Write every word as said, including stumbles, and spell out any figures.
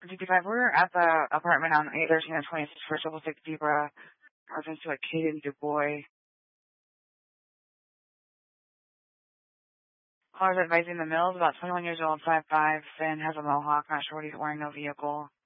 fifty-five, we're at the apartment on eight thirteen and twenty-six for Triple Six Debra. Reference to a Caden DuBois. Caller's advising the Mills, about twenty-one years old, five five, and has a mohawk. Not sure what he's wearing, no vehicle.